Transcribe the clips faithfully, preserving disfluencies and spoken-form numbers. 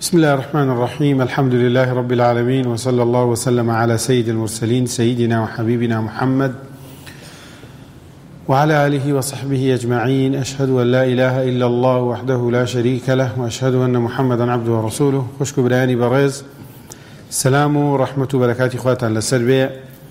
بسم الله الرحمن الرحيم الحمد لله رب العالمين وصلى الله وسلم على سيد المرسلين سيدنا وحبيبنا محمد وعلى آله وصحبه أجمعين. أشهد أن لا إله إلا الله وحده لا شريك له وأشهد أن محمدا عبده ورسوله. خوشك برياني بريز السلام ورحمة وبركاته إخواتا للسربيع.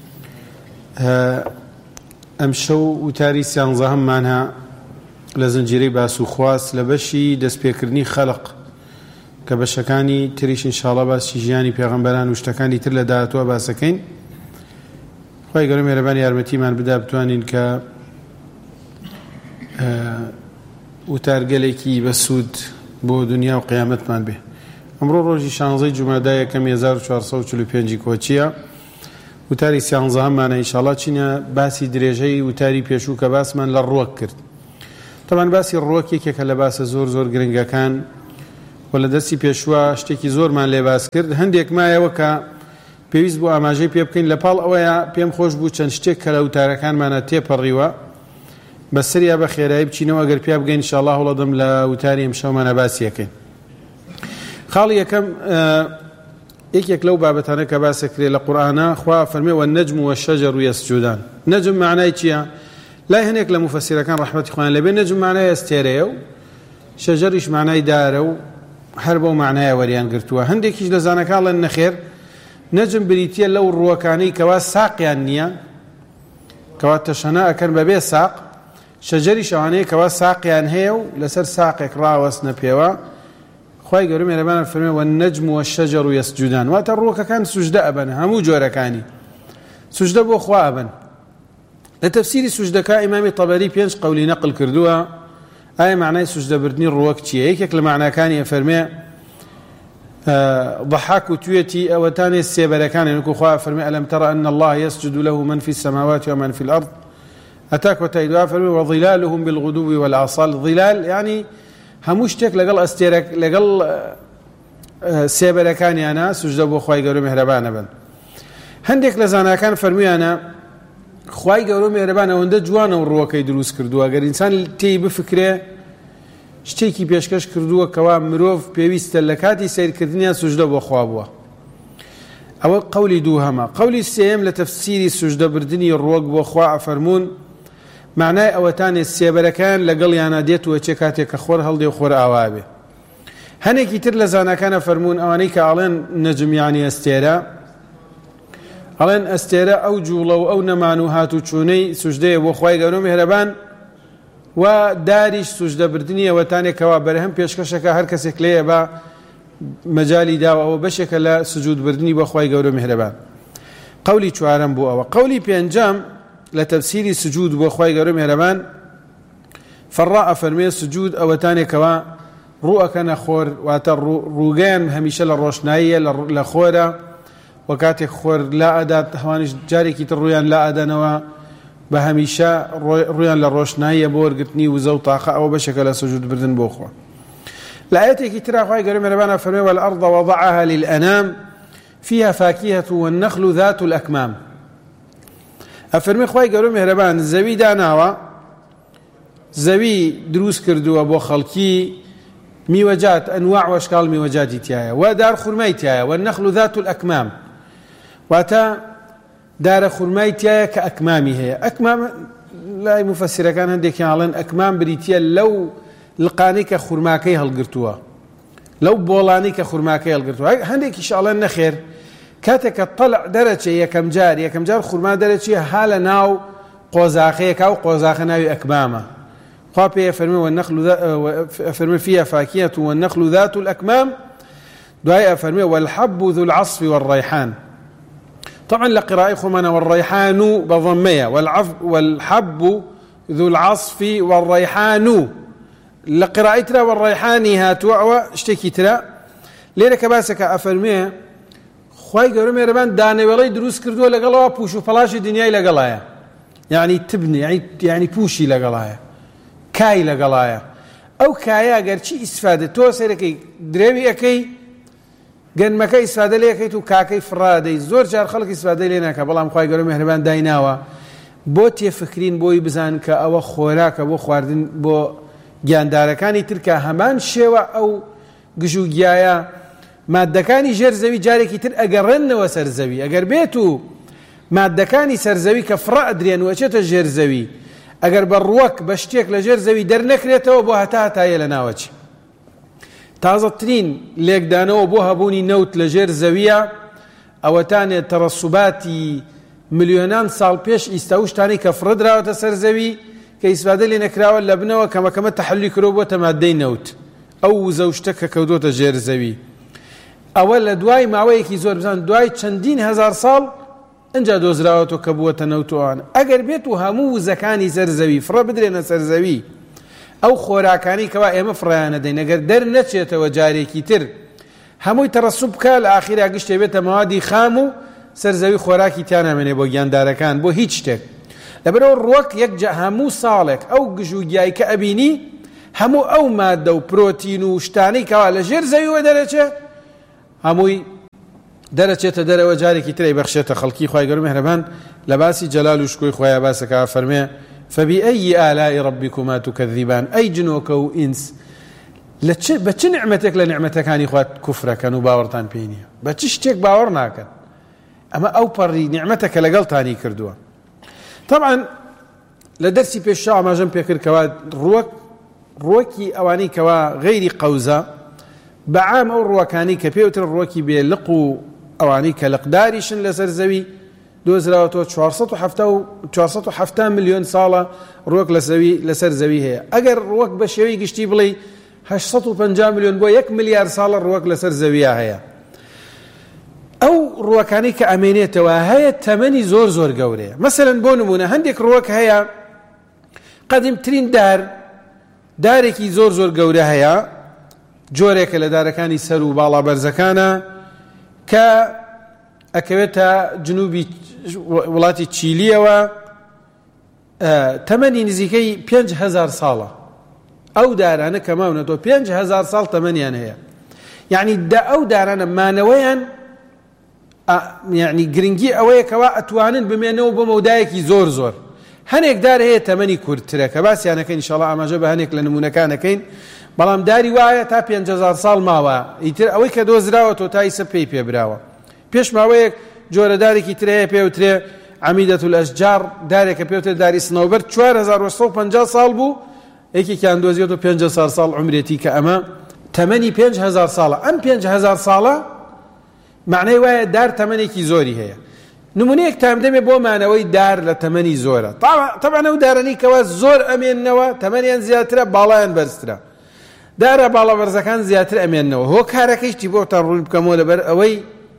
أمشو وتاري سيانزهم معنها لزنجيري باسو خواس لبشي دس بيكرني خلق كبشكاني تريش إن شاء الله باس شجياني بيغمبران وشتكاني تر لداتوا باسكين خواهي قرم يرباني يارمتي من بدا بتوانين ك وتارقليكي بسود بو دنيا وقيامت من به. امرو روجي شانزي جمعدايا كم يزار وشارسو وچلو پينجي كوچيا وتاري سيانزا هم إن شاء الله چينا باسي دريجي وتاري بيشو كباس من للروك كرد. طبعا باسي الروك يكي كالباس زور زور گرنگا كان ولا دەستی پێشوە شتێکی زۆرمان لێباس کرد. هەندێک مایەوە کە پێویست بوو ئاماژەی پێ بکەین لەپاڵ ئەوەیە پێم خۆش بوو چەند شتێک کە لە وتارەکانمانە تێپەڕیوە بەسەریا بە خێرایی بچینەوە ئەگەر پێ بگەین ئینشاءالله هەوڵەدەم لە وتاری ئەمشەومانە باسی یەکەین. خاڵی یەکەم یەکێک لەو بابەتانە کە باسەکرێ لە قورئانە خوا فەرمێ وەالنەجم وەالشەجەر یەسجودان. نەجم معنای چییە؟ لای هەنێک لە مفەسیرەکان ڕەحمەتی خوایان لەبێ نەجم معنای ئەستێرەیە و شەجەریش معنای دارە و هەر بەو معنایە وەریان گرتووە. هەندێکیش لە زانەکان لەن نەخێر نەجم بریتیە لەو ڕووەکانەی کەوا ساقیان نییە کەوا تەشەنە ئەکەن بەبێ ساق، شەجەری شەوانەیە کەوا ساقیان هەیە و لەسەر ساقێک ڕاوەستنە پێوە. خوای گەورە مێرەبانە فەرمێ وەالنەجم وەالشەجەر یەسجودان، واتە ڕووەکەکان سوجدە ئەبەن، هەموو جۆرەکانی سوجدە بۆ خوا ئەبەن. لە تەفسیری سوجدەکە ئیمامی طەبەری پێنج قەولی نەقل کردووە. ئایا معنای سوجدەبردنی ڕووەک چییە؟ یەکێک لە معناکانی ئەفەرمێ ضحاك و توێتی ئەوەتانێ سێبەرەکانێن وەکو خوا فەرمێ ئەلەم تەڕە ئەن الله يسجد له من في السماوات ومن في الأرض ئەتاک وەتای دوای فەرمێ وظلالهم بالغدو والآصال. ظلال یعنی هەموو شتێک لەگەڵ ئەستێرەک لەگەڵ سێبەرەکانیانە سوجدە بۆ خوای گەورە میهرەبانە بن. هەندێک لە زاناکان فەرمویانە خوای گەورە میهرەبان ئەوەندە جوانە و ڕووەکەی دروست کردووە ئەگەر ئینسان تێی بفکرێ شتێکی پێشکەش کردووە کەوا مرۆڤ پێویستە لە کاتی سیرکردنیان سوجدە بۆ خوا بووە. ئەوە قەولی دووهەمە. قەولی سێیەم لە تەفسیری سوجدەبردنی ڕووەک بۆ خوا ئەفەرموون معنای ئەوەتانێ سێبەرەکان لەگەڵیانە دێتوە چێ کاتێک کە خۆر هەڵدێ و خۆر ئاوا بێ. هەنێکی تر لە زانەکانە فەرموون ئەوانەی کە ئاڵێن نەجم یانی ئەستێرە ئەڵێن ئەستێرە ئەو جوڵە و ئەو نەمان و هات و چوونەی سوجدەیە بۆ خوای گەورە میهرەبان و داریش سوجدەبردنی ئەوەتانێکەوە بەرهەم پێشکەشەکە هەر کەسێک لێیە بە مەجالی داوە ئەوە بەشێکە لە سوجودبردنی بۆ خوای گەورە میهرەبان. قەولی چوارەم بوو ئەوە. قەولی پێنجەم لە تەفسیری سوجود بۆ خوای گەورە میهرەبان فەڕا ئەفەرمێ سوجود ئەوەتانێکەوە ڕووەکەنە خۆر واتە ڕووگەیان هەمیشە لە ڕۆشناییە لە خۆرە و کاتێک خۆر لا ئەدات هەوانیش جارێکی تر ڕویان لا ئەدەنەوە بە هەمیشە ڕویان لە ڕۆشناییە بۆ وەرگرتنی وزە و تاقە ئەوە بەشێکە لە سوجودبردن بۆ خوا. لە ئاەتێکی ترا خوای گەورە میهرەبان فەرمێ وەالأرض وضعها للأنام فيها فاكهة والنخل ذات الأكمام. ئەفەرمێ خوای گەورە میهرەبان زەوی داناوە، زەوی دروست کردووە بۆ خەڵکی میوەجات ئەنواع و ئەشکال میوەجاتی تایە و دار خورمای تایە والنخل ذات الأكمام واتە دارە خورمای تایە کە ئەکمامی هەیە. ئەکمام لای مفەسیرەکان هەندێکیان ئاڵێن ئەکمام بریتیە لەو لقانەی کە خورماکەی هەڵگرتووە، لەو بۆڵانەی کە خورماکەی هەڵگرتووە. هەندێکیش ئاڵێن نەخێر کاتێک کە طەلع دەرەچێ یەکەم جار یەکەم جار خورما دەرەچێ ها لە ناو قۆزاخەیەکا و قۆزاخە ناوی ئەکمامە. خوا پێ فەرمێ والنخل فەرمێ فيها فاكهة والنخل ذات الأكمام دوای ئەفەرمێ والحب ذو العصف والريحان. طبعا لقراءة خمنا والريحان بضمية والحب ذو العصف والريحان لقراءة ترى والريحان هاتوا واشتكي ترى ليرة كباسك أفرميه خواهي قولوا ميربان داني ولي دروس كردوا لقلوا بوشو فلاشي دنياي لقلايا يعني تبني يعني, يعني بوشي لقلايا كاي لقلايا أو كايا قرشي استفادة تو سيركي دريبي أكي قن مكا استفادة لي أكي تو كاكي فرادي زور جار خلق استفادة لينا كبالام خواهي قولوا مهربان دايناوا بۆ تێفکرین بۆی بزان کە ئەوە خۆراکە بۆ خواردن بۆ گیاندارەکانی ترکە هەمان شێوە ئەو گژوگیایە مادەکانی ژێر زەوی جارێکی تر ئەگەڕێنەوە سەر زەوی. ئەگەر بێت و مادەکانی سەر زەوی کە فڕە ئەدرێن وەچێتە ژێر زەوی، ئەگەر بە ڕووەک بە شتێک لە ژێر زەوی دەرنەکرێتەوە بۆ هەتا هەتایە لە ناوەچی. تازەترین لێکدانەوە بۆ هەبوونی نەوت لە ژێر زەویە ئەوەتانێت تەڕەسوباتی ملیۆنان ساڵ پێش ئیستا و شتانی کە فڕدراوەتە سەر زەوی کە ئیسفادە لێ نەکراوە لە بنەوە کەمەکەمە تەحەلی کرۆ بۆتە مادەی نەوت، ئەو وزە و شتە کە کەوتۆتە ژێر زەوی. ئەوە لە دوای ماوەیەکی زۆر بزان دوای چەندین هەزار ساڵ ئەنجا دۆزراوەتەوە کە بووەتە نەوتوانە. ئەگەر بێت و هەموو وزەکانی سەر زەوی فڕە بدرێنە سەر زەوی، ئەو خۆراکانی کەوا ئێمە فڕیانە دەین ئەگەر دەر نەچێتەوە جارێکی تر هەمووی تەڕەسوب بکە لە ئاخیرا گشتێ بێتە مەوادی خام و سەر زەوی خۆراکی تیانامێنێ بۆ گیاندارەکان بۆ هیچ شتێک. لەبەرەوە ڕووەک یەکجا هەموو ساڵێک ئەو گژ و گیای کە ئەبینی هەموو ئەو مادە و پرۆتین و شتانەی کەوا لە ژێر زەویەوە دەرەچێ هەمووی دەرەچێتە دەرەوە جارێکی تر ئەیبەخشێتە خەڵکی خوای گەورە مێهرەبان لە باسی جەلال و شکۆی خۆیان باسەکە فەرمێ فبأي آلاء ربكما تكذبان أي جنوك وإنس بچ نعمتك لنعمتكاني خوات كفركن وباورتان بيني بچ شتێک باوەڕ ناکەن ئەمە ئەو پەڕی نعمەتەکە لەگەڵتانی کردووە. طبعا لە دەرسی پێشا ئاماژەم پێکرد کەوا ڕووەک ڕووەکی ئەوانەی کەوا غەیری قەوزە بەعام ئەو ڕووەکانی کە پێوتر ڕووەکی بێلق و ئەوانەی کە لەقداریشن لەسەر زەوی دۆزراوەتەوە چوارسەد و هەفتاد ملیۆن ساڵە ڕووەک لەسەر زەوی هەیە. ئەگەر ڕووەک بە شێوەی گشتی بڵێ هەشت سەد و پەنجا ملیۆن بۆ یەک ملیار ساڵە ڕووەک لەسەر زەویە هەیە. ئەو ڕووەکانی کە ئەمێنێتەوە هەیە تەمەنی زۆر زۆر گەورەیە. مەسەلەن بۆ نمونە هەندێک ڕووەک هەیە قەدیمترین دار دارێکی زۆر زۆر گەورە هەیە، جۆرێکە لە دارەکانی سەر و باڵا بەرزەکانە کە ئەکەوێتە جنوبی وڵاتی چیلیەوە، تەمەنی نزیکەی پێنج هەزار ساڵە. ئەو دارانە کە ماونەتەوە پێنج هەزار ساڵ تەمەنیان هەیە. یعنی دا ئەو دارانە مانەوەیان یعنی گرنگی ئەوەیە کەوا ئەتوانن بمێنەوە بۆ مەودایەکی زۆر زۆر. هەنێک دار هەیە تەمەنی کورتترە کە باسییانەکەین ئینشاڵڵا ئاماژە بە هەنێک لە نمونونەکانەکەین، بەڵام داری وایە تا پێنج هەزار ساڵ ماوە، ئیتر ئەوەی کە دۆزراوەتەوە تا ئیسە پێی پێبراوە. پێش ماوەیەک جۆرە دارێکی تر هەیە پێوترێ عەمیدەت الئەشجار، دارێکە پێوترێ داری سنەوبەر، چوار هەزار و سەد و پەنجا ساڵ بوو، یەکێکیان دۆزیێتەوە پێنج هەزار ساڵ عمرێتی کە ئەمە تەمەنی پێنج هەزار ساڵە. ئەم پێنج هەزار ساڵە معنەی وایە دار تەمەنێکی زۆری هەیە. نمونەیەک تام دەمێ بۆ مانەوەی دار لە تەمەنی زۆرە. طبعا ئەو دارانەی کەوا زۆر ئەمێننەوە تەمەنیان زیاترە، باڵایان بەرزترە. دارە باڵا بەرزەکان زیاتر ئەمێننەوە. هۆ کارەکەیشتی بۆتان ڕوون بکەمەوە لەبەر ئەوەی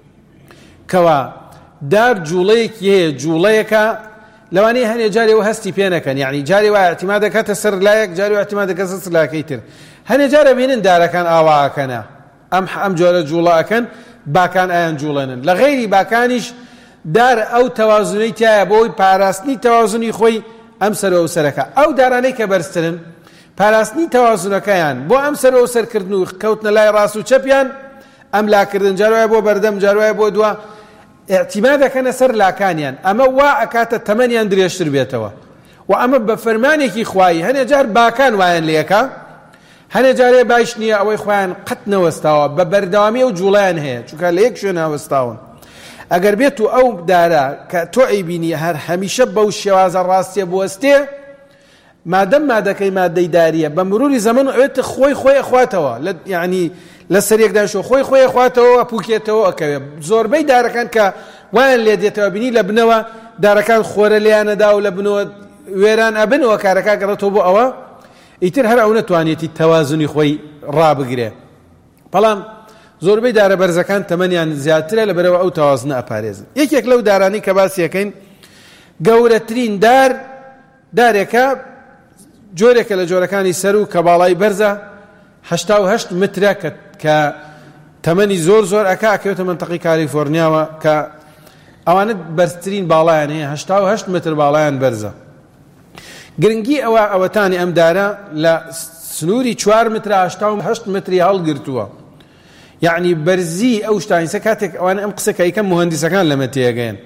کەوا دار جوڵەیەکی هەیە، جوڵەیەکە لەوانەیە هەنێ جارێ و هەستی پێ نەکەن، یعنی جارێ وایە ئەحتیمال دەکاتە سەر لایەک، جارێ ئەحتیمال دەکاتە سەر لایەکەی تر. هەنێ جارە بینن دارەکان ئاواکەنە، ئەم ئەم جۆرە جوڵەکەن باکان ئایان جوڵێنن. لە غەیری باکانیش دار ئەو تەوازونەی تایە بۆی پاراستنی تەوازونی خۆی ئەم سەرەوە سەرەکە. ئەو دارانەی کە بەرزترن پاراستنی تەوازونەکەیان بۆ ئەم سەرەوە سەرکردن و کەوتنە لای ڕاست و چەپیان ئەم لاکردن جاروایە بۆ بەردەم جاروایە بۆ دووە اعتیماد دەکەنە سەر لاکانیان. ئەمە وا ئەکاتە تەمەنیان درێژتر بێتەوە و ئەمە بە فەرمانێکی خوایی. هەنێ جار باکان وایان لێکە، هەنێ جارێ باش نییە ئەوەی خۆیان قەت نەوەستاوە، بە بەردەوامی و جوڵیان هەیە چونکە لە یەک شوێن هەوەستاون. ئەگەر بێت و ئەو دارە کە تۆ ئەیبینی هەر هەمیشە بەو شێوازە ڕاستیە بوەستێ، مادەم مادەکەی مادەی داریە بە مروری زەمن ئەوێتە خۆی خۆی ئەخواتەوە، یعنی لە سەرێکداشۆ خۆی خۆی ئەخواتەوە پوکێتەوە ئەکەوێت. زۆربەی دارەکان کە وایان لێ دێتەوە بینی لە بنەوە دارەکان خۆرە لیانەدا و لە بنەوە وێران ئەبنەوە کارەکە گەڕێتەوە بۆ ئەوە ئیتر هەر ئەو نەتوانێتی تەوازنی خۆی ڕابگرێ. بەڵام زۆربەی دارە بەرزەکان تەمەنیان زیاترە لەبەرەوە ئەو تەوازنە ئەپارێزن. یەکێک لەو دارانی کە باسیەکەین گەورەترین دار دارێکە، جۆرێکە لە جۆرەکانی سەر و کە باڵای بەرزە، هەشتا و هەشت مترە کە تەمەنی زۆر زۆر ئەکا ئەکەوێتە منتەقی کالیفۆرنیاوە کە ئەوانە بەرزترین باڵایان هەیە، هەشتا و هەشت متر باڵایان بەرزە. گرنگی ئەوە ئەوەتانی ئەم دارە لە سنووری چوار متر هەشتا و هەشت متری هەڵگرتووە. یعنی بەرزی ئەو شتانیسە کاتێک ئەوانە ئەم قسەکە یەکەم مهندسەکان لەمە تێگەیەن،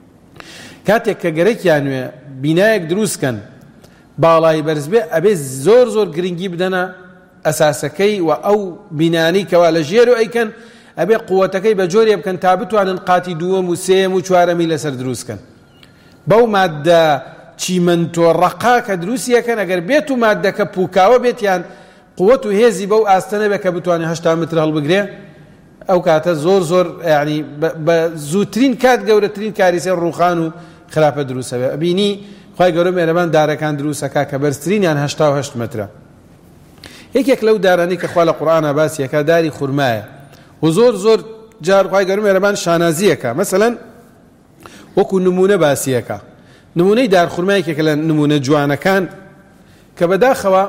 کاتێک کە گەرەکیان وێ بینایەک دروستکەن باڵای بەرز بێ ئەبێ زۆر زۆر گرنگی بدەنە ئەساسەکەی و ئەو بینانی کەوا لە ژێر و ئەیکەن ئەبێ قووەتەکەی بە جۆرێ بکەن تا بتوانن قاتی دووەم و سێم و چوارەمی لەسەر دروستکەن. بەو مادە چیمەنتۆ ڕەقا کە دروستیەکەن ئەگەر بێت و مادەکە پوکاوە بێتیان قووەت و هێزی بەو ئاستەنە بێ کە بتوانێت هەشتا متر هەڵبگرێ، ئەو کاتە زۆر زۆر یعنی بە زووترین کات گەورەترین کاریسێ ڕووخان و خراپە دروستەوێ. بینی خوای گەورە مێرەبان دارەکان دروستەکە کە بەرزترینیان هەشتا و هەشت مترە. یەکێک لەو دارانەی کە خوا لە قورئانە باسیەکە داری خورمایە و زۆر زۆر جار خوای گەورە مێرەبان شانازیەکە. مەسەلەن وەکو نمونە باسیەکە، نمونەی دارخورمایەکێک لە نمونە جوانەکان کە بەداخەوە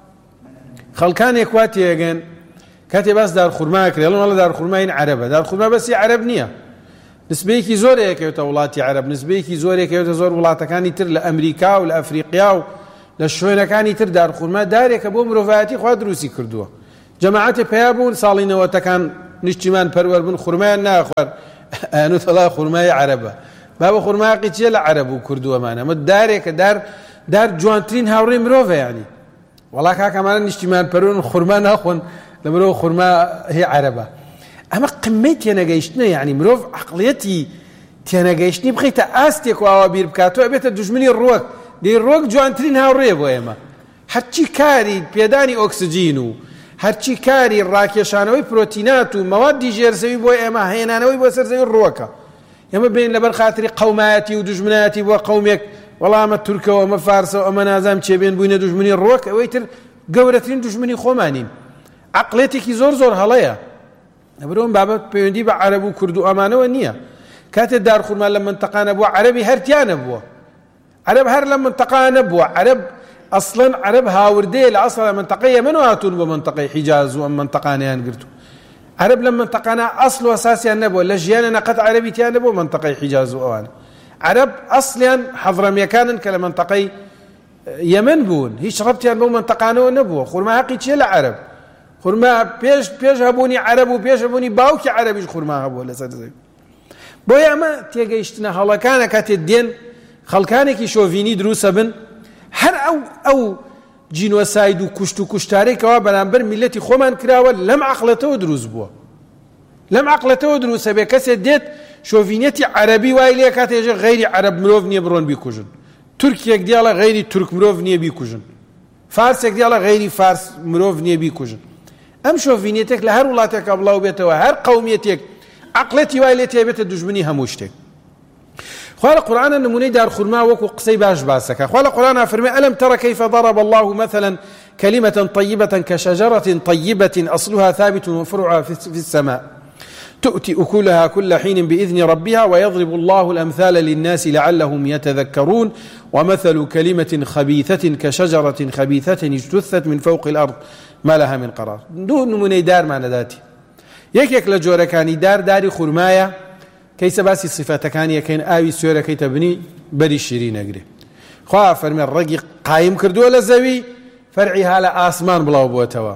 خەڵکانێک وا تێگەن کاتێ باس دارخورما کرێ، لەڵ دارخورماین عەرەبە. دارخورما بەسی عەرەب نییە، نسبەیەکی زۆرێکەوێتە وڵاتی عەرەب، نسبەیەکی زۆرێکەوێتە زۆر وڵاتەکانی تر لە ئەمریکا و لە ئەفریقیا و لە شوێنەکانی تر. دارخورما دارێکە بۆ مرۆڤایەتی خوا دروستی کردووە. جەماعەتێ پیا بوون ساڵی نەوەتەکان نیشتیمان پەروەەر بن خورمایان ناخوار، ئەنوو تەڵا خورمای عەرەبە. بابە خورماقی چیە لە عەرەب و کردووەمانە؟ ئەمە دارێکە دار دار جوانترین هاوڕێی مرۆڤە. یعنی وەڵا کاکەمانە نیشتیمان پەروەر خورما ناخۆن لە مرۆڤ خورما هەیە عەرەبە. ئەمە قمەی تێنەگەیشتنە. یعنی مرۆڤ عەقڵیەتی تێنەگەیشتنی بخەیتە ئاستێک و ئاوا بیر بکاتەوە بێتە دوژمنی ڕۆک. دەی ڕۆک جوانترین هاوڕێ بۆ ئێمە. هەرچی کاری پێدانی ئۆکسجین و هەرچی کاری ڕاکێشانەوەی پرۆتینات و مەوادی ژێرزەوی بۆ ئێمە هێنانەوەی بۆ سەرزەوی ڕۆکە. ئێمە بین لەبەر خاتری قەومایەتی و دوژمنایەتی بۆ قەومێک وەڵامە تورکەوە ئەمە فارسەوە ئەمە نازام چێبێن بووینە دوژمنی ڕۆک، ئەوەی تر گەورەترین دوژمنی خۆمانین. عەقڵێتێکی زۆر زۆر هەڵەیە. ئەبرۆم بابەت پەیوەندی بە عەرەب و کورد و ئەمانەوە نییە. کاتێ دارخورما لە منتەقانە بووە عەرەبی هەرتیانە بووە. عەرەب هەر لە منتەقانە بووە. عەرەب ئەسڵەن عەرەب هاوردەیە لە ئەسڵ منتەقەی یەمەن و هاتوون بۆ منتەقەی حیجاز و ئەم منتەقانەیان گرتو. عەرەب لە منتەقانە ئەسڵ و ئەساسیان نەبووە، لە ژیانە نەقەت عەرەبی تیان نەبووە منتەقەی حیجاز و ئەوانە. عەرەب ئەسڵیان حەضرەمیەکانن کە لە منتەقەی یەمەن بوون، هیچ ڕەبتیان بەو منتەقانەوە نەبووە. خورما حەقی چیە لە عەرەب؟ خورما پێش پێش هەبوونی عەرەب و پێش هەبوونی باوکی عەرەبیش خورما هەبووە لەسەر زەوی. بۆیە ئەمە تێگەیشتنە هەڵەکانە کاتێ دێن خەڵکانێکی شۆڤینی دروسە بن، هەر ئەو ئەو جینۆساید و کوشت و کوشتارێکەوە بەرامبەر میلەتی خۆمان کراوە لەم عەقڵەتەوە دروست بووە. لەم عەقڵەتەوە دروستە بێ کەسێ دێت شۆڤینەتی عەرەبی وای لێ کاتێژە غەیری عەرەب مرۆڤ نییە بڕۆن بیکوژن، تورکێک دیاڵە غەیری تورک مرۆڤ نییە بیکوژن، فارسێک دیاڵە غەیری فارس مرۆڤ نییە بیکوژن. ئەم شۆڤینێتێک لە هەر وڵاتێکە بڵاو بێتەوە، هەر قەومیەتێک عەقڵەتی وای لێ تێبێتە دوژمنی هەموو شتێک. خوا لە قورئانە نمونەی دارخورما وەکو قسەی باش باسەکە. خوا لە قورئانە فەرمێ ئەلەم تەرە کەیفە ضەرەبە الله مثلا كلمة طيبة كشجرة طيبة أصلها ثابت وفرعها في السماء تؤتي أكلها كل حين بإذن ربها ويضرب الله الأمثال للناس لعلهم يتذكرون ومثل كلمة خبيثة كشجرة خبيثة اجتثت من فوق الأرض ما لها من قرار. دون نمونەی دارمانە داتی. یەکێک لە جۆرەکانی دار داری خورمایە کەیسە باسی صفەتەکانی یەکەین ئاوی سوێرەکەی تەبنی بەری شیری نەگرێ. خوا فەرمێ ڕەگی قایم کردووە لە زەوی فەرعی ها لە ئاسمان بڵاو بووەتەوە.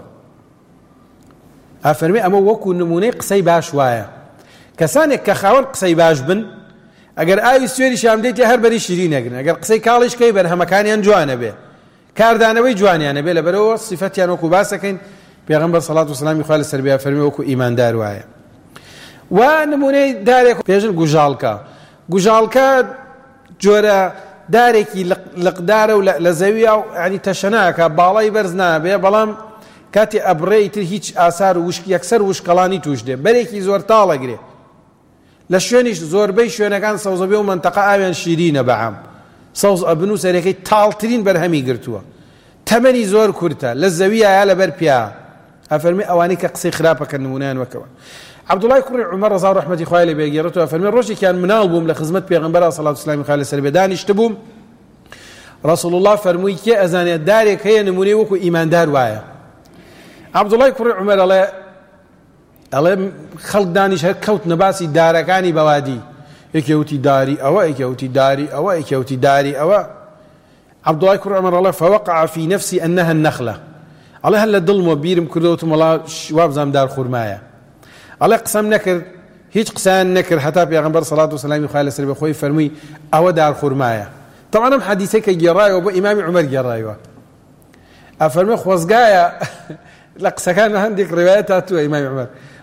ئافەرمێ ئەمە وەکو نمونەی قسەی باش وایە. کەسانێک کە خاوەن قسەی باش بن ئەگەر ئاوی سوێری شام دێتێ هەر بەری شیری نەگرن، ئەگەر قسەی کاڵیش کەی بەرهەمەکانیان جوانە بێ، کاردانەوەی جوانیانە بێ، لەبەرەوە صفەتیان وەکو باسەکەین. پێغەمبەر سەڵات و سەلامی خوا لەسەر بێ فەرمێ وەکو ئیماندار وایە. و نمونەی دارێک پێژن گوژاڵکە. گوژاڵکە جۆرە دارێکی لقدارە و لە زەویە و ینی تەشەناکە، باڵای بەرز نابێ، بەڵام کاتی ئەبڕێی تر هیچ ئاسار و وشک یەکسەر وشکەڵانی توش دێ، بەرێکی زۆر تاڵەگرێ. لە شوێنیش زۆربەی شوێنەکان سەوزەبێ و منتەقە ئاویان شیرینە بەعام، سەوز ئەبن و سەرەکەی تاڵترین بەرهەمی گرتووە، تەمەنی زۆر کورتە، لە زەویە یا لەبەر پیا. ئەفەرمێ ئەوانەی کە قسەی خراپەکە نمونەیان وەکەوە. عەبدوڵای کوڕی عومەر ڕەزا و ڕەحمەتی خوای لێ بێگێڕێتەوە فەرمێ ڕۆژێکیان مناڵ بووم لە خزمەت پێغەمبەر سەڵات و سەلامی خوا لەسەر بێ، دانیشتە بووم ڕەسوڵ الله فەرمووی کێ ئەزانێت دارێک هەیە نمونەی وەکو ئیماندار وایە. عەبدوڵای کوڕی عومەر ئەڵێ ئەڵێ خەڵک دانیش هەر کەوتنە باسی دارەکانی بەوادی، یەکێوتی داری ئەوە، یەکێوتی داری ئەوە، یەکێوتی داری ئەوە. عەبدوڵای کوڕی عومەر ئەڵێ فەوەقع فی نەفسی ئەنەها النەخلە، ئەڵێ هەر لە دڵمەوە بیرم کردەوەتم وەڵا وابزانم دار خورمایە. ئەڵێ قسەم نەکرد، هیچ قسەیان نەکرد، هەتا پێغەمبەر سەڵات و سەلامی خوای لەسەر بێ خۆی فەرمووی ئەوە دار خورمایە. طبعا ئەم حەدیثەی کە گێڕایەوە بۆ ئیمامی عومەر گێڕایەوە. ئەفەرمێ خۆزگایە لە قسەکان هەندێک ڕێوایەت هاتووە ئیمامی عومەر،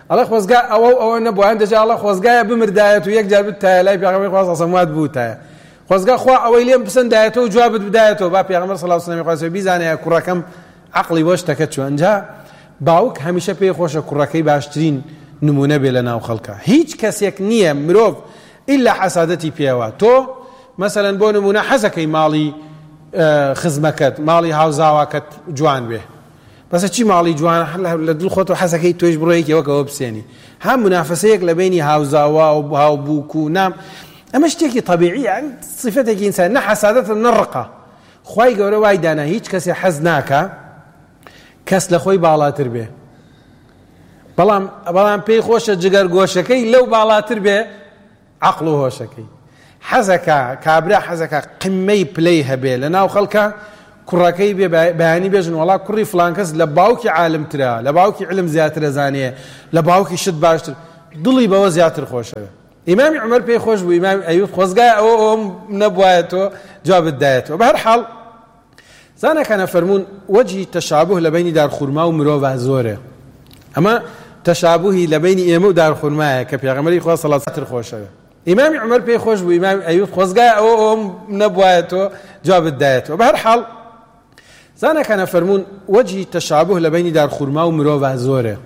الله خۆزگا ئەوە ئەوە نەبووە دەجا الله خۆزگایە بمردایەت و یەک جار بتایە لای پێغەمبەری خوا صلی الله علیه و سلم بووتایە خۆزگا خوا ئەوەی لێم پسەندایەتەوە و جوابت بدایەتەوە با پێغەمبەر صلی الله علیه و سلم بیزانێ کوڕەکەم عەقڵی بۆ شتەکە چووە ئەنجا باوک هەمیشە پێی خۆشە کوڕەکەی باشترین نمونە بێ لە ناو خەڵکە هیچ کەسێک نییە مرۆڤ ئیلا حەسادەتی پێوە تۆ مەسەلەن بۆ نمونە حەزەکەی ماڵی خزمەکەت ماڵی هاوزاواکەت جوان بێ بەسە چی ماڵی جوان لە دڵ خۆت و حەزەکەی تۆیش بڕۆیەکەوەکەوە بسێنی هەم منافەسەیەک لە بینی هاوزاوا و هاوبووک و نام ئەمە شتێکی طەبیعیە صفەتێکی ئینسان نە حەسادەتە نە ڕقە خوای گەورە وای دانا هیچ کەسێ حەز ناکە کەس لە خۆی باڵاتر بێ بەڵام بەڵام پێی خۆشە جگەر گۆشەکەی لەو باڵاتر بێ عەقڵ و هۆشەکەی حەزەکە کابرا حەزەکە قممەی پلەی هەبێ لە ناو خەڵکە کوڕەکەی بێ بەیانی بێژن وەڵا کوڕی فڵان کەس لە باوکی عالمترە لە باوکی علم زیاتر ئەزانێ لە باوکی شت باشتر دڵی بەوە زیاتر خۆشەوێ ئیمامی عومەر پێی خۆش بوو ئیمامی ئەیوب خۆزگای ئەوە ئەوم نەبوایەتەوە جوابت دایەتەوە بە هەر حاڵ زانەکانە فەرموون وەجهی تەشابوه لە بینی دارخورما و مرۆڤە زۆرە ئەمە تەشابوهی لە بینی ئێمە و دارخورمایە کە پێغەمبەری خوا صلی الله علیه و سلم خۆشەوێ ئیمامی عومەر پێی خۆش بوو ئیمامی ئەیوب خۆزگای ئەوە ئەوم نەبوایەتەوە جوابت دایەتەوە بە هەر حاڵ زانەکانە فەرموون وەجهی تەشابوه لە بینی دارخورما و مرۆڤە زۆرە